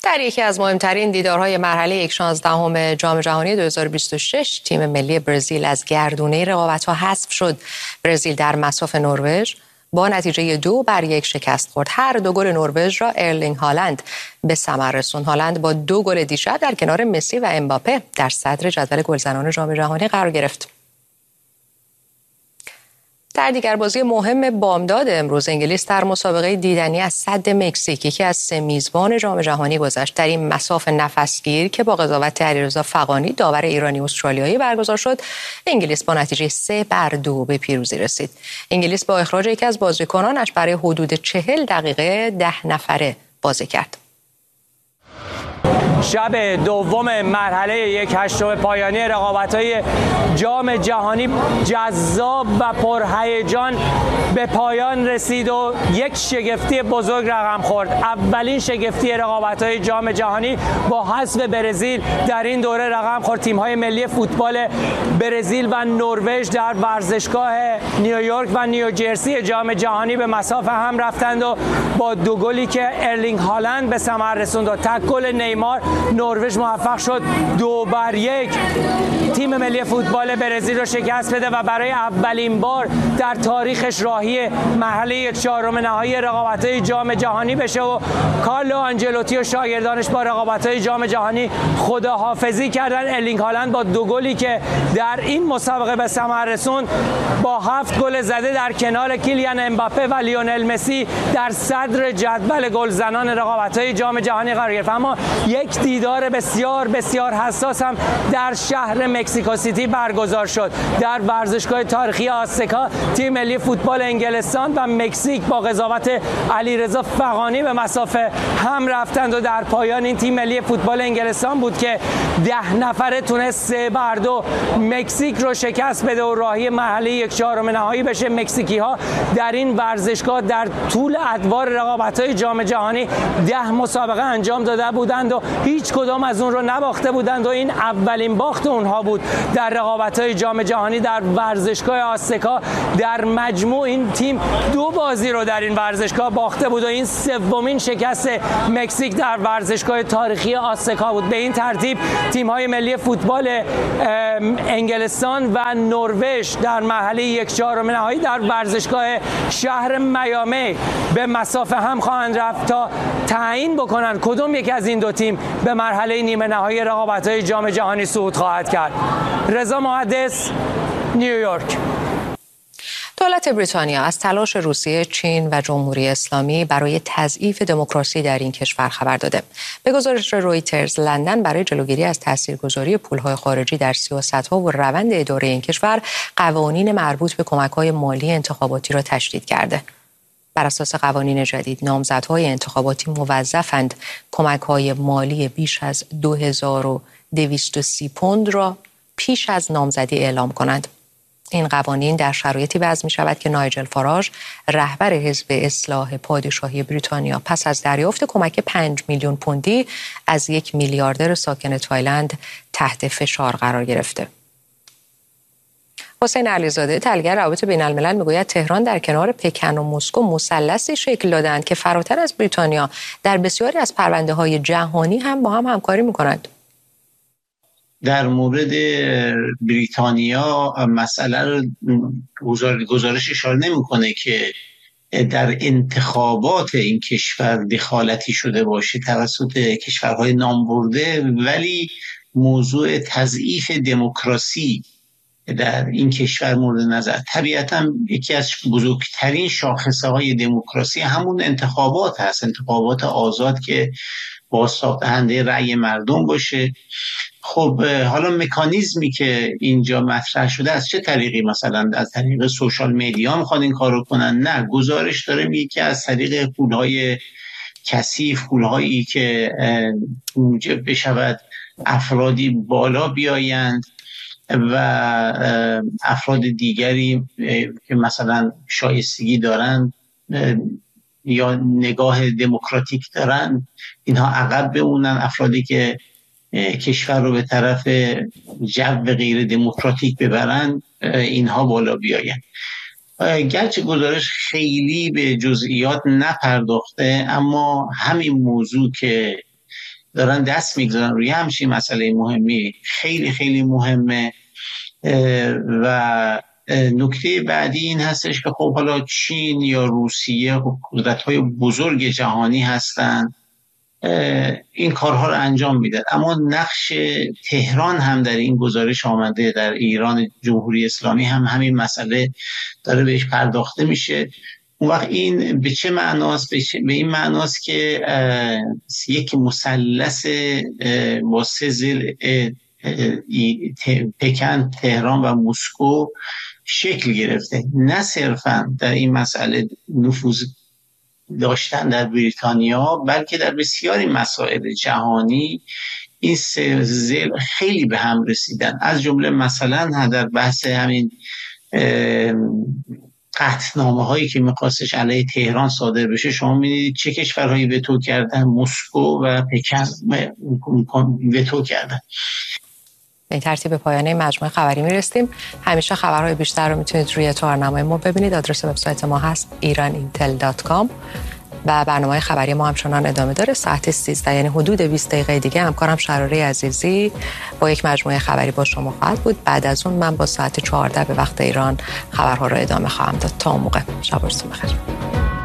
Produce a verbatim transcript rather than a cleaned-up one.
در یکی از مهمترین دیدارهای مرحله یک شانزدهم جام جهانی دو هزار و بیست و شش تیم ملی برزیل از گردونه رقابت‌ها حذف شد. برزیل در مصاف نروژ با نتیجه دو بر یک شکست خورد. هر دو گل نروژ را ارلینگ هالند به ثمر رسوند. هالند با دو گل دیشب در کنار مسی و امباپه در صدر جدول گلزنان جام جهانی قرار گرفت. در دیگر بازی مهم بامداد امروز انگلیس در مسابقه دیدنی از سد مکزیک یکی از سه میزبان جام جهانی گذشت. در این مصاف نفسگیر که با قضاوت علیرضا فغانی داور ایرانی استرالیایی برگزار شد، انگلیس با نتیجه سه بر دو به پیروزی رسید. انگلیس با اخراج یکی از بازیکنانش برای حدود چهل دقیقه ده نفره بازی کرد. شب دوم مرحله یک هشتم پایانی رقابت‌های جام جهانی جذاب و پرهیجان به پایان رسید و یک شگفتی بزرگ رقم خورد. اولین شگفتی رقابت‌های جام جهانی با حذف برزیل در این دوره رقم خورد. تیم‌های ملی فوتبال برزیل و نروژ در ورزشگاه نیویورک و نیوجرسی جام جهانی به مصاف هم رفتند و با دو گلی که ارلینگ هالند به ثمر رسوند و تک گل نیمار نروژ موفق شد دو بر یک تیم ملی فوتبال برزیل رو شکست بده و برای اولین بار در تاریخش راهی مرحله یک چهارم نهایی رقابت‌های جام جهانی بشه و کارلو آنجلوتی و شاگردانش با رقابت‌های جام جهانی خداحافظی کردن. ارلینگ هالند با دو گلی که در این مسابقه به ثمر رسوند با هفت گل زده در کنار کیلیان امباپه و لیونل مسی در صدر جدول گلزنان رقابت‌های جام جهانی قرار گرفت. اما یک دیدار بسیار بسیار حساس هم در شهر مکزیکو سیتی برگزار شد. در ورزشگاه تاریخی آزتکا تیم ملی فوتبال انگلستان و مکزیک با قضاوت علیرضا فغانی به مسافه هم رفتند و در پایان این تیم ملی فوتبال انگلستان بود که ده نفره تونست سه بر دو مکزیک رو شکست بده و راهی مرحله یک چهارم نهایی بشه. مکزیکی ها در این ورزشگاه در طول ادوار رقابت‌های جام جهانی ده مسابقه انجام داده بودند و هیچ کدام از اون رو نباخته بودند و این اولین باخت اونها بود در رقابت‌های جام جهانی در ورزشگاه آزتکا. در مجموع این تیم دو بازی رو در این ورزشگاه باخته بود و این سومین شکست مکزیک در ورزشگاه تاریخی آزتکا بود. به این ترتیب تیم‌های ملی فوتبال انگلستان و نروژ در مرحله یک چهارم نهایی در ورزشگاه شهر میامی به مصافه هم خواهند رفت تا تعیین بکنن کدوم یک از این دو تیم به مرحله نیمه نهایی رقابت‌های جام جهانی صعود خواهد کرد. رضا محدث، نیویورک. دولت بریتانیا از تلاش روسیه، چین و جمهوری اسلامی برای تضعیف دموکراسی در این کشور خبر داده. به گزارش رویترز، لندن برای جلوگیری از تاثیرگذاری پول‌های خارجی در سیاست‌ها و روند اداره این کشور قوانین مربوط به کمک‌های مالی انتخاباتی را تشدید کرده. بر اساس قوانین جدید نامزدهای انتخاباتی موظفند کمک‌های مالی بیش از دو هزار و دویست و سی پوند را پیش از نامزدی اعلام کنند. این قوانین در شرایطی وضع می شود که نایجل فاراژ رهبر حزب اصلاح پادشاهی بریتانیا پس از دریافت کمک پنج میلیون پوندی از یک میلیاردر ساکن تایلند تحت فشار قرار گرفته. حسین علیزاده، تحلیلگر روابط بین الملل، میگوید تهران در کنار پکن و مسکو مثلثی شکل دادند که فراتر از بریتانیا در بسیاری از پرونده‌های جهانی هم با هم همکاری می‌کنند. در مورد بریتانیا مسئله رو گزارش اشاره نمی‌کنه که در انتخابات این کشور دخالتی شده باشه توسط کشورهای نامبرده، ولی موضوع تضعیف دموکراسی در این کشور مورد نظر. طبیعتاً یکی از بزرگترین شاخصه های دموکراسی همون انتخابات هست، انتخابات آزاد که بازتاب دهنده رأی مردم باشه. خب حالا مکانیزمی که اینجا مطرح شده از چه طریقی؟ مثلا از طریق سوشال میدیا میخوان این کارو کنن؟ نه، گزارش داره میگه که از طریق پولهای کثیف، پولهایی که موجب بشود افرادی بالا بیایند و افراد دیگری که مثلا شایستگی دارن یا نگاه دموکراتیک دارن اینها عقب بمونن، افرادی که کشور رو به طرف جو غیر دموکراتیک ببرن اینها بالا بیاین. گرچه گزارش خیلی به جزئیات نپرداخته، اما همین موضوع که دارن دست میگذارن روی همچین مسئله مهمی خیلی خیلی مهمه. و نکته بعدی این هستش که خب حالا چین یا روسیه قدرت‌های بزرگ جهانی هستن، این کارها رو انجام میدن، اما نقش تهران هم در این گزارش آمده، در ایران جمهوری اسلامی هم همین مسئله داره بهش پرداخته میشه. اون وقت این به چه معناست؟ به, چه؟ به این معناست که یک مثلث با سه ضلع پکن، تهران و مسکو شکل گرفته، نه صرفا در این مسئله نفوذ داشتن در بریتانیا، بلکه در بسیاری مسائل جهانی این سه ضلع خیلی به هم رسیدن. از جمله مثلا در بحث همین قطعنامه هایی که میخواستش علیه تهران صادر بشه، شما میدید چه کشورهایی وتو کردن؟ مسکو و پکن وتو کردن. به این ترتیب به پایان مجموعه خبری میرسیم. همیشه خبرهای بیشتر رو میتونید روی تارنمای ما ببینید. آدرس وبسایت ما هست ایران اینتل دات کام و برنامه خبری ما همچنان ادامه داره. ساعت سیزده یعنی حدود بیست دقیقه دیگه همکارم شراره عزیزی با یک مجموعه خبری با شما خواهد بود. بعد از اون من با ساعت چهارده به وقت ایران خبرها رو ادامه خواهم داد. تا اون موقع شب و روزتون بخیر.